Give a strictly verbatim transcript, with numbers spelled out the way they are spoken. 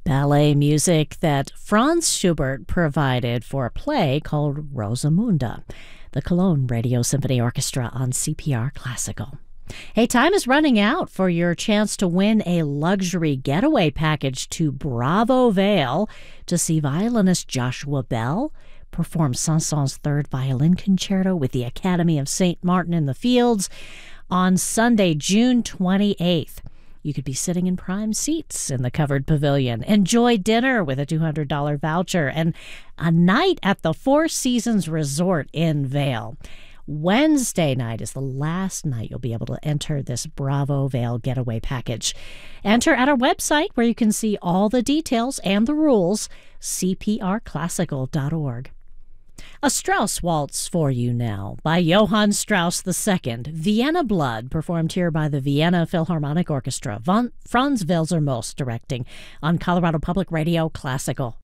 ballet music that Franz Schubert provided for a play called Rosamunde. The Cologne Radio Symphony Orchestra on C P R Classical. Hey, time is running out for your chance to win a luxury getaway package to Bravo Vale to see violinist Joshua Bell perform Saint-Saëns' third violin concerto with the Academy of Saint Martin in the Fields on Sunday, June twenty-eighth. You could be sitting in prime seats in the covered pavilion. Enjoy dinner with a two hundred dollars voucher and a night at the Four Seasons Resort in Vail. Wednesday night is the last night you'll be able to enter this Bravo Vale getaway package. Enter at our website where you can see all the details and the rules, c p r classical dot org. A Strauss waltz for you now by Johann Strauss the Second, Vienna Blood, performed here by the Vienna Philharmonic Orchestra. Von Franz Welser-Most directing on Colorado Public Radio Classical.